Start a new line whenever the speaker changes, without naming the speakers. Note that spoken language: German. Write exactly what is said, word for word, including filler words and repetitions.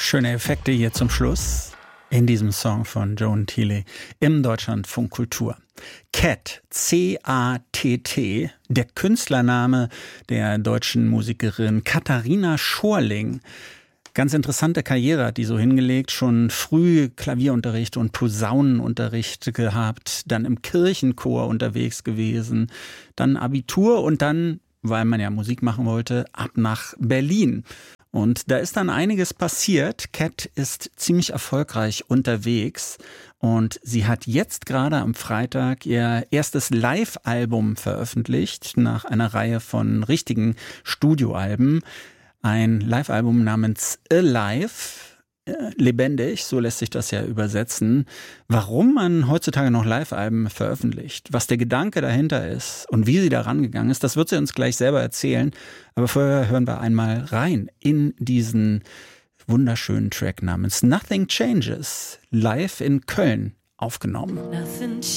Schöne Effekte hier zum Schluss in diesem Song von Joan Thiele im Deutschlandfunk Kultur. Cat, C A T T, der Künstlername der deutschen Musikerin Katharina Schorling. Ganz interessante Karriere hat die so hingelegt, schon früh Klavierunterricht und Posaunenunterricht gehabt, dann im Kirchenchor unterwegs gewesen, dann Abitur und dann, weil man ja Musik machen wollte, ab nach Berlin. Und da ist dann einiges passiert. Cat ist ziemlich erfolgreich unterwegs und sie hat jetzt gerade am Freitag ihr erstes Live-Album veröffentlicht, nach einer Reihe von richtigen Studioalben. Ein Live-Album namens Alive, äh, lebendig, so lässt sich das ja übersetzen. Warum man heutzutage noch Live-Alben veröffentlicht, was der Gedanke dahinter ist und wie sie da rangegangen ist, das wird sie uns gleich selber erzählen. Aber vorher hören wir einmal rein in diesen wunderschönen Track namens Nothing Changes, live in Köln aufgenommen.
Nothing